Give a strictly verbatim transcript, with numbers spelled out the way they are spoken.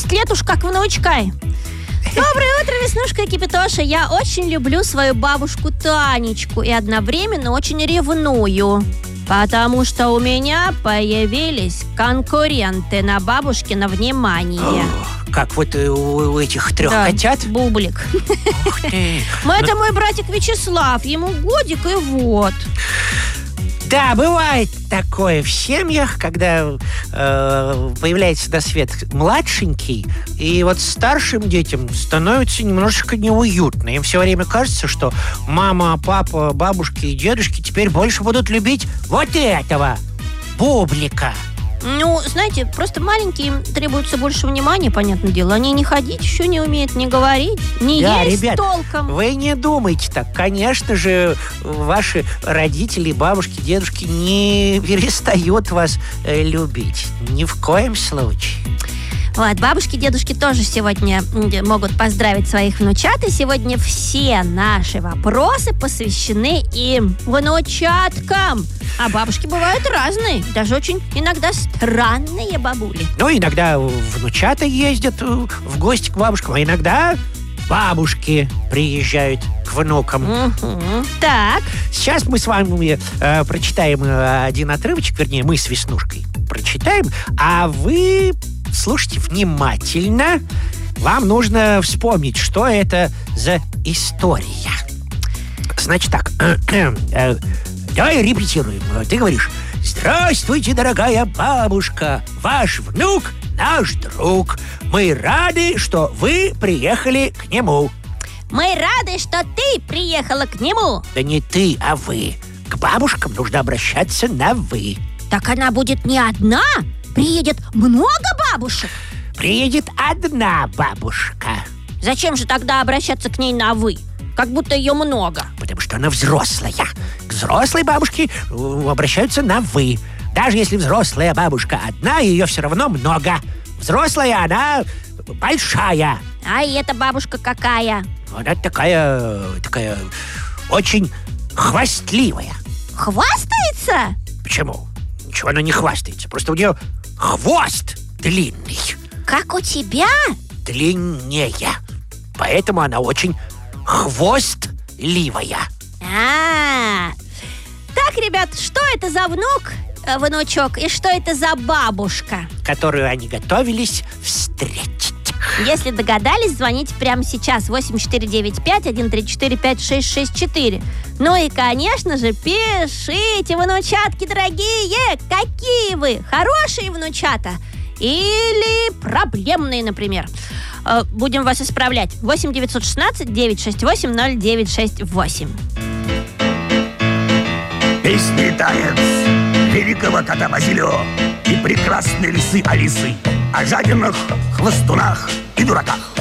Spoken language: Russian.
десять лет уж как внучка. Доброе утро, Веснушка и Кипятоша. Я очень люблю свою бабушку Танечку и одновременно очень ревную, потому что у меня появились конкуренты на бабушкино внимание. Как вот у, у этих трех да, котят? Бублик. Ух ты. Это мой братик Вячеслав, ему годик и вот. Да, бывает такое в семьях, когда э, появляется на свет младшенький, и вот старшим детям становится немножечко неуютно. Им все время кажется, что мама, папа, бабушки и дедушки теперь больше будут любить вот этого Бублика. Ну, знаете, просто маленькие им требуется больше внимания, понятное дело. Они не ходить еще не умеют, не говорить, не да, есть ребят, толком. Вы не думайте так. Конечно же, ваши родители, бабушки, дедушки не перестают вас э, любить. Ни в коем случае. Вот, бабушки, дедушки тоже сегодня могут поздравить своих внучат. И сегодня все наши вопросы посвящены им, внучаткам. А бабушки бывают разные, даже очень иногда странные бабули. Ну, иногда внучата ездят в гости к бабушкам, а иногда бабушки приезжают к внукам. Угу. Так. Сейчас мы с вами э, прочитаем один отрывочек, вернее, мы с Веснушкой прочитаем, а вы слушайте внимательно. Вам нужно вспомнить, что это за история. Значит так. Давай репетируем. Ты говоришь: здравствуйте, дорогая бабушка. Ваш внук наш друг. Мы рады, что вы приехали к нему. Мы рады, что ты приехала к нему. Да не ты, а вы. К бабушкам нужно обращаться на «вы». Так она будет не одна? Приедет много бабушек? Приедет одна бабушка. Зачем же тогда обращаться к ней на «вы»? Как будто ее много. Потому что она взрослая. К взрослой бабушке обращаются на «вы». Даже если взрослая бабушка одна, ее все равно много. Взрослая она большая. А эта бабушка какая? Она такая, такая очень хвастливая. Хвастается? Почему? Ничего она не хвастается. Просто у нее хвост длинный. Как у тебя? Длиннее. Поэтому она очень хвостливая. А-а-а. Так, ребят, что это за внук, внучок, и что это за бабушка, которую они готовились встретить? Если догадались, звоните прямо сейчас. восемь четыре девять пять один три четыре пять шесть шесть четыре. Ну и, конечно же, пишите, внучатки дорогие. Какие вы? Хорошие внучата? Или проблемные, например? Будем вас исправлять. восемь девятьсот шестнадцать девятьсот шестьдесят восемь ноль девять шесть восемь. Песни танец великого кота Базилио и прекрасной лисы Алисы о жадинах, хвостунах и дураках.